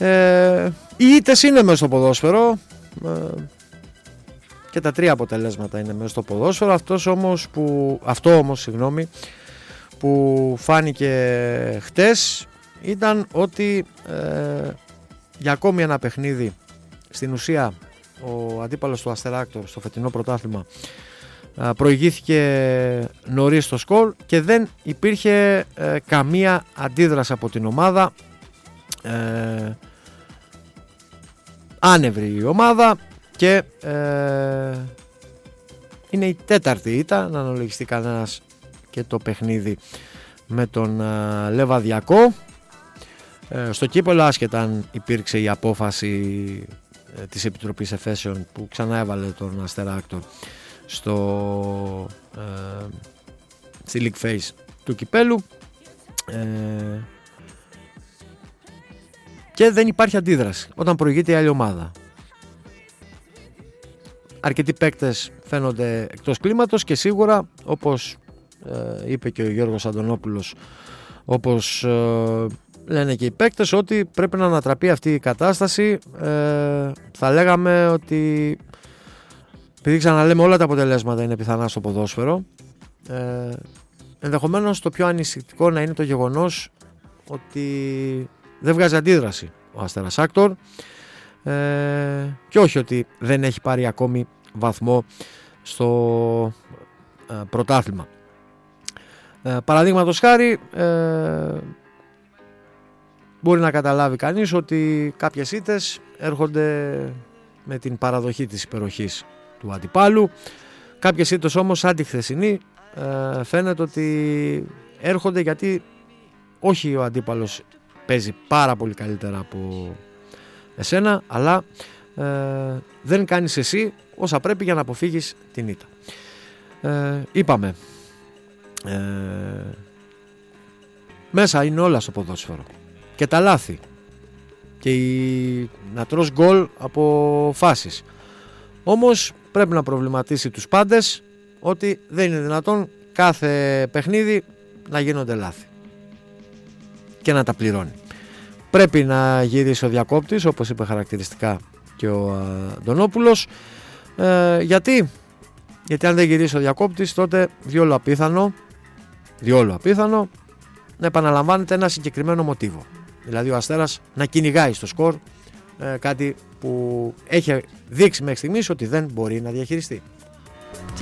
Οι ήττες είναι μέσα στο ποδόσφαιρο και τα τρία αποτελέσματα είναι μέσα στο ποδόσφαιρο. Αυτό όμως που φάνηκε χτες ήταν ότι για ακόμη ένα παιχνίδι στην ουσία ο αντίπαλος του Αστεράκτορ στο φετινό πρωτάθλημα προηγήθηκε νωρίς στο σκορ και δεν υπήρχε καμία αντίδραση από την ομάδα. Άνευρη η ομάδα και είναι η τέταρτη ήττα, να αναλογιστεί κανένας και το παιχνίδι με τον Λεβαδιακό. Στο κύπελλο, άσχετα αν υπήρξε η απόφαση της Επιτροπής Εφέσεων που ξανά έβαλε τον Αστεράκτορ στη League Phase του κυπέλου, και δεν υπάρχει αντίδραση όταν προηγείται η άλλη ομάδα. Αρκετοί παίκτες φαίνονται εκτός κλίματος και σίγουρα, όπως είπε και ο Γιώργος Αντωνόπουλος, όπως λένε και οι παίκτες, ότι πρέπει να ανατραπεί αυτή η κατάσταση. Θα λέγαμε ότι, επειδή ξαναλέμε όλα τα αποτελέσματα είναι πιθανά στο ποδόσφαιρο, ενδεχομένως το πιο ανησυχητικό να είναι το γεγονός ότι δεν βγάζει αντίδραση ο Αστέρας Άκτορ, και όχι ότι δεν έχει πάρει ακόμη βαθμό στο πρωτάθλημα. Παραδείγματος χάρη, μπορεί να καταλάβει κανείς ότι κάποιες ήττες έρχονται με την παραδοχή της υπεροχής του αντιπάλου. Κάποιες ήττες όμως, σαν τη χθεσινή, φαίνεται ότι έρχονται γιατί όχι ο αντίπαλος παίζει πάρα πολύ καλύτερα από εσένα, αλλά δεν κάνεις εσύ όσα πρέπει για να αποφύγεις την ήττα. Είπαμε, μέσα είναι όλα στο ποδόσφαιρο και τα λάθη και να τρως γκολ από φάσεις. Όμως πρέπει να προβληματίσει τους πάντες ότι δεν είναι δυνατόν κάθε παιχνίδι να γίνονται λάθη και να τα πληρώνει. Πρέπει να γυρίσει ο διακόπτης, όπως είπε χαρακτηριστικά και ο Αντωνόπουλος. Γιατί αν δεν γυρίσει ο διακόπτης, τότε διόλου απίθανο να επαναλαμβάνεται ένα συγκεκριμένο μοτίβο. Δηλαδή ο Αστέρας να κυνηγάει στο σκορ, κάτι που έχει δείξει μέχρι στιγμής ότι δεν μπορεί να διαχειριστεί.